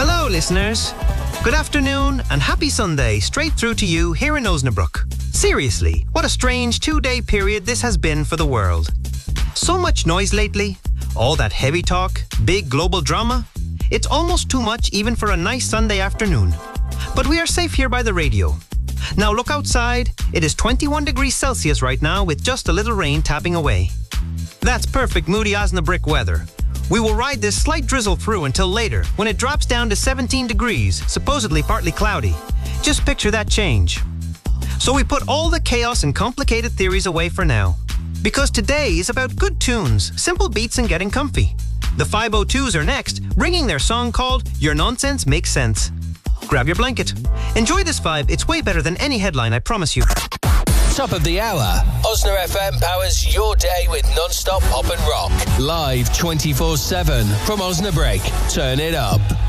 Hello, listeners. Good afternoon and happy Sunday straight through to you here in Osnabrück. Seriously, what a strange 2-day period this has been for the world. So much noise lately, all that heavy talk, big global drama. It's almost too much even for a nice Sunday afternoon. But we are safe here by the radio. Now look outside. It is 21 degrees Celsius right now with just a little rain tapping away. That's perfect moody Osnabrück weather. We will ride this slight drizzle through until later when it drops down to 17 degrees, supposedly partly cloudy. Just picture that change. So we put all the chaos and complicated theories away for now. Because today is about good tunes, simple beats and getting comfy. The 502s are next, bringing their song called Your Nonsense Makes Sense. Grab your blanket. Enjoy this vibe, it's way better than any headline, I promise you. Top of the hour. Osna FM powers your day with non-stop pop and rock. Live 24/7 from Osnabrück. Turn it up.